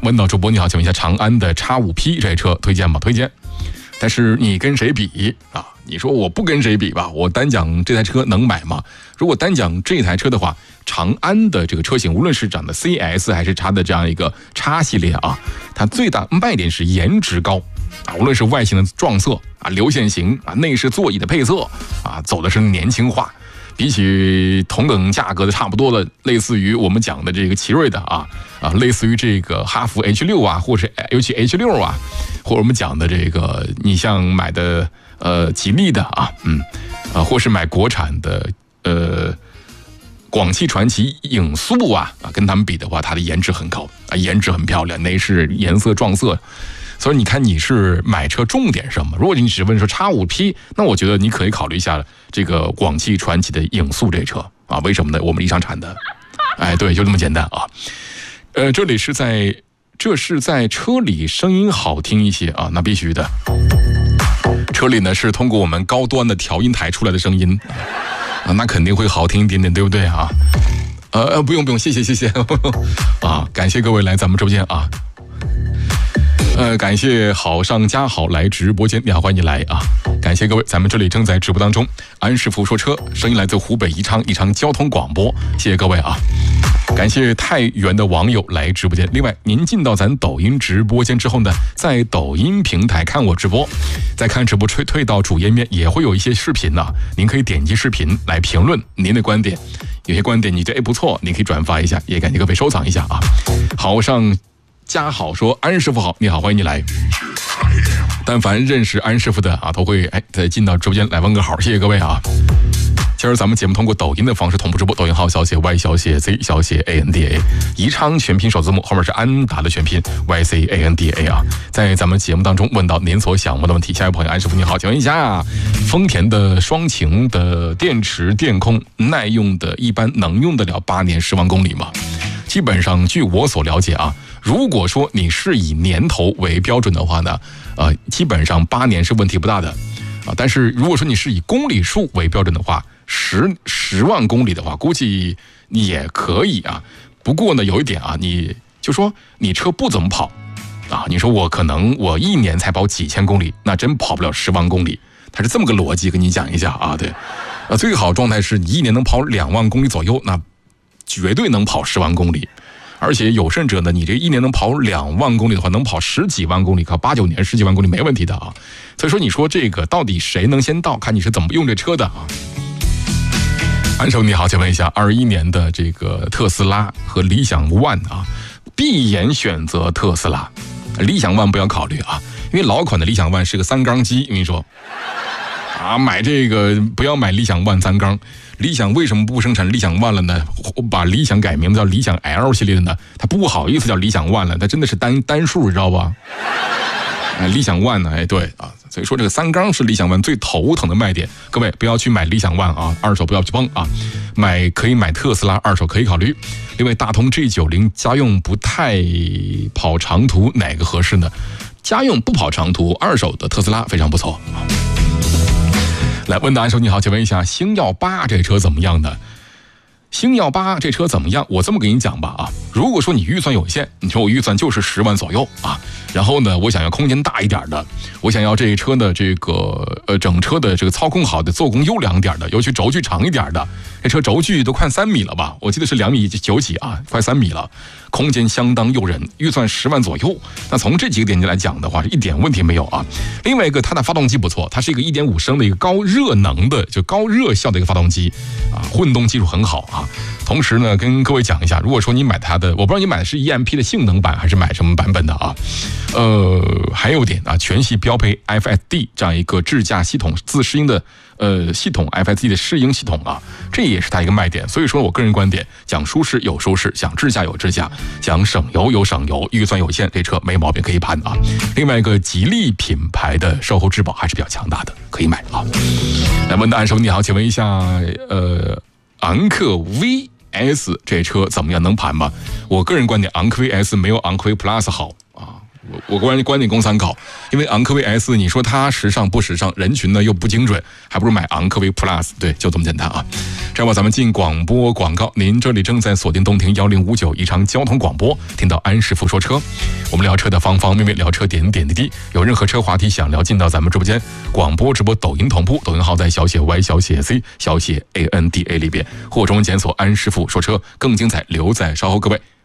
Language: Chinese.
问到主播你好，请问一下长安的 X5P 这车推荐吗？推荐。但是你跟谁比啊？你说我不跟谁比吧，我单讲这台车能买吗？如果单讲这台车的话，长安的这个车型，无论是长的 CS 还是它的这样一个 X 系列啊，它最大卖点是颜值高啊，无论是外形的撞色啊、流线型啊、内饰座椅的配色啊，走的是年轻化。比起同等价格的差不多的，类似于我们讲的这个奇瑞的类似于这个哈弗 H6 啊，或是尤其 H6 啊，或者我们讲的这个，你像买的吉利的或是买国产的广汽传祺影速啊，跟他们比的话，它的颜值很高啊，颜值很漂亮，内饰颜色撞色。所以你看你是买车重点什么？如果你只问说 X5P， 那我觉得你可以考虑一下这个广汽传祺的影速这车啊。为什么呢？我们理想产的，对，就这么简单啊。这是在车里声音好听一些啊，那必须的。车里呢是通过我们高端的调音台出来的声音啊，那肯定会好听一点点，对不对啊？不用，谢谢啊，感谢各位来咱们直播间啊。感谢好上加好来直播间，你好，欢迎你来啊！感谢各位，咱们这里正在直播当中，安师傅说车，声音来自湖北宜昌交通广播，谢谢各位啊！感谢太原的网友来直播间。另外，您进到咱抖音直播间之后呢，在抖音平台看我直播，在看直播退到主页面也会有一些视频呢，您可以点击视频来评论您的观点，有些观点你觉得不错，你可以转发一下，也感谢各位收藏一下啊！好上加好说，安师傅好，你好，欢迎你来。但凡认识安师傅的啊，都会再进到直播间来问个好，谢谢各位啊。今儿咱们节目通过抖音的方式同步直播，抖音号小写 Y 小写 Z 小写 ANDA， 宜昌全拼首字母后面是安达的全拼 YCANDA 啊。在咱们节目当中问到您所想问的问题，下一位朋友安师傅你好，请问一下，丰田的双擎的电池电控耐用的一般能用得了8年10万公里吗？基本上据我所了解啊，如果说你是以年头为标准的话呢，基本上8年是问题不大的啊。但是如果说你是以公里数为标准的话，10万公里的话，估计你也可以啊。不过呢，有一点啊，你就说你车不怎么跑啊，你说我1年才跑几千公里，那真跑不了10万公里。它是这么个逻辑，跟你讲一下啊。对，最好状态是你1年能跑2万公里左右，那绝对能跑10万公里。而且有甚者呢，你这1年能跑2万公里的话，能跑10几万公里，靠8、9年10几万公里没问题的啊。所以说，你说这个到底谁能先到，看你是怎么用这车的啊。安生你好，请问一下，21年的这个特斯拉和理想 ONE 啊，闭眼选择特斯拉，理想 ONE 不要考虑啊，因为老款的理想 ONE 是个3缸机，我跟你说啊，买这个不要买理想 ONE 3缸。理想为什么不生产理想 ONE 了呢？把理想改名叫理想 L 系列的呢？它不好意思叫理想 ONE 了，它真的是单数，你知道吧？理想 ONE 呢？对啊，所以说这个3缸是理想 ONE 最头疼的卖点。各位不要去买理想 ONE 啊，二手不要去碰啊，可以买特斯拉，二手可以考虑。另外，大通 G90 家用不太跑长途，哪个合适呢？家用不跑长途，二手的特斯拉非常不错。来，问答安生你好，请问一下，星耀8这车怎么样呢？星耀8这车怎么样？我这么跟你讲吧啊，如果说你预算有限，你说我预算就是10万左右啊，然后呢，我想要空间大一点的，我想要这车的这个整车的这个操控好的，做工优良点的，尤其轴距长一点的，这车轴距都快3米了吧？我记得是2米9几啊，快3米了，空间相当诱人，预算10万左右。那从这几个点来讲的话，是一点问题没有啊。另外一个，它的发动机不错，它是一个1.5升的一个高热能的，就高热效的一个发动机啊，混动技术很好啊。同时呢，跟各位讲一下，如果说你买它的，我不知道你买的是 EMP 的性能版还是买什么版本的啊？还有点啊，全系标配 FSD 这样一个智驾系统自适应的系统 FSD 的适应系统啊，这也是它一个卖点。所以说我个人观点，讲舒适有舒适，讲智驾有智驾，讲省油有省油，预算有限，这车没毛病，可以盘啊。另外一个吉利品牌的售后质保还是比较强大的，可以买啊。来，问答安生你好，请问一下，昂克 VS 这车怎么样，能盘吗？我个人观点，昂科威 S 没有昂科威 Plus 好啊。我观点供参考，因为昂科威 S 你说它时尚不时尚，人群呢又不精准，还不如买昂科威 Plus， 对，就这么简单啊。这样吧，咱们进广播广告，您这里正在锁定东亭1059宜昌交通广播，听到安师傅说车。 我们聊车的方方面面，聊车点点滴滴。有任何车话题想聊，进到咱们直播间广播直播抖音同步，抖音号在小写 Y 小写 C 小写 ANDA 里边，或中文检索安师傅说车，更精彩留在稍后各位。